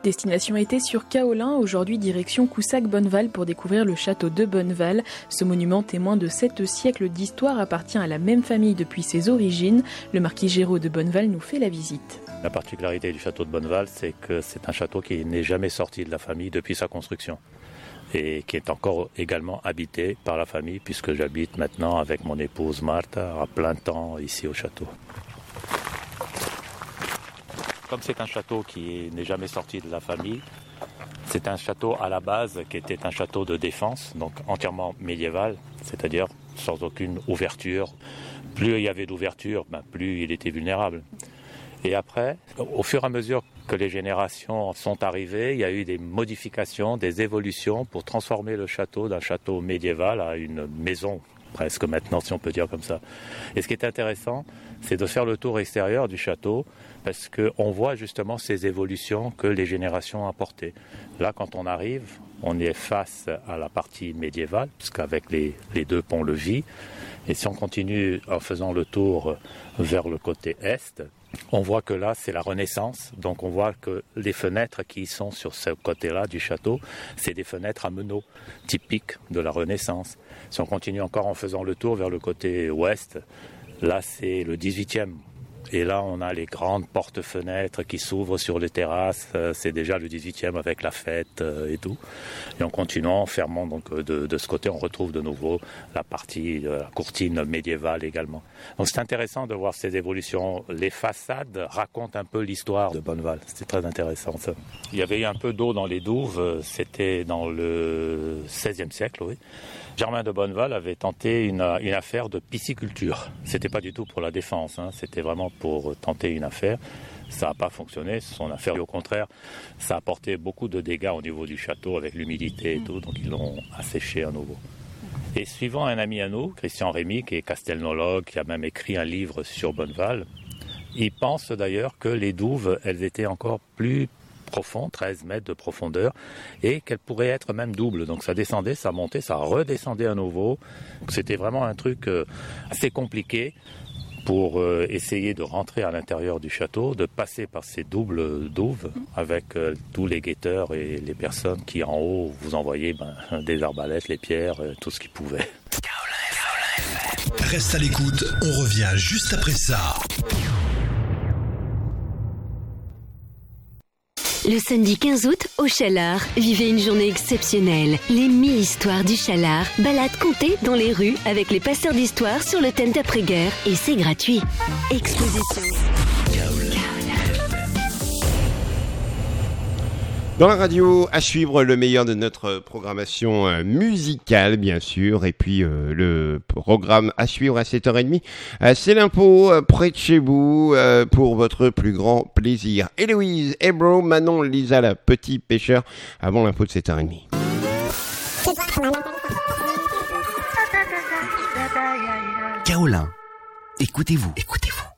Destination été sur Kaolin, aujourd'hui direction Coussac-Bonneval pour découvrir le château de Bonneval. Ce monument témoin de 7 siècles d'histoire appartient à la même famille depuis ses origines. Le marquis Géraud de Bonneval nous fait la visite. La particularité du château de Bonneval, c'est que c'est un château qui n'est jamais sorti de la famille depuis sa construction et qui est encore également habité par la famille puisque j'habite maintenant avec mon épouse Martha à plein temps ici au château. Comme c'est un château qui n'est jamais sorti de la famille, c'est un château à la base qui était un château de défense, donc entièrement médiéval, c'est-à-dire sans aucune ouverture. Plus il y avait d'ouverture, plus il était vulnérable. Et après, au fur et à mesure que les générations sont arrivées, il y a eu des modifications, des évolutions pour transformer le château d'un château médiéval à une maison, presque maintenant si on peut dire comme ça. Et ce qui est intéressant, c'est de faire le tour extérieur du château parce qu'on voit justement ces évolutions que les générations ont apportées. Là, quand on arrive, on est face à la partie médiévale, puisqu'avec les 2 ponts-levis. Et si on continue en faisant le tour vers le côté est, on voit que là, c'est la Renaissance. Donc on voit que les fenêtres qui sont sur ce côté-là du château, c'est des fenêtres à meneaux, typiques de la Renaissance. Si on continue encore en faisant le tour vers le côté ouest, là, c'est le 18e. Et là, on a les grandes portes-fenêtres qui s'ouvrent sur les terrasses. C'est déjà le 18e avec la fête et tout. Et en continuant, en fermant donc, de ce côté, on retrouve de nouveau la partie la courtine médiévale également. Donc c'est intéressant de voir ces évolutions. Les façades racontent un peu l'histoire de Bonneval. C'était très intéressant ça. Il y avait eu un peu d'eau dans les douves. C'était dans le XVIe siècle, oui. Germain de Bonneval avait tenté une affaire de pisciculture. C'était pas du tout pour la défense, c'était vraiment pour tenter une affaire. Ça n'a pas fonctionné, son affaire. Au contraire, ça a apporté beaucoup de dégâts au niveau du château avec l'humidité et tout, donc ils l'ont asséché à nouveau. Et suivant un ami à nous, Christian Rémy, qui est castelnologue, qui a même écrit un livre sur Bonneval, il pense d'ailleurs que les douves, elles étaient encore plus profond, 13 mètres de profondeur, et qu'elle pourrait être même double. Donc ça descendait, ça montait, ça redescendait à nouveau. C'était vraiment un truc assez compliqué pour essayer de rentrer à l'intérieur du château, de passer par ces doubles douves avec tous les guetteurs et les personnes qui en haut vous envoyaient des arbalètes, les pierres, tout ce qu'ils pouvaient. Reste à l'écoute, on revient juste après ça. Le samedi 15 août, au Chalard, vivez une journée exceptionnelle. Les 1000 histoires du Chalard, balades contées dans les rues avec les passeurs d'histoire sur le thème d'après-guerre. Et c'est gratuit. Exposition. Dans la radio, à suivre le meilleur de notre programmation musicale, bien sûr. Et puis, le programme à suivre à 7h30, c'est l'impôt près de chez vous pour votre plus grand plaisir. Héloïse, Ebro, Manon, Lisa, la petit pêcheur, avant l'impôt de 7h30. Kaolin, écoutez-vous.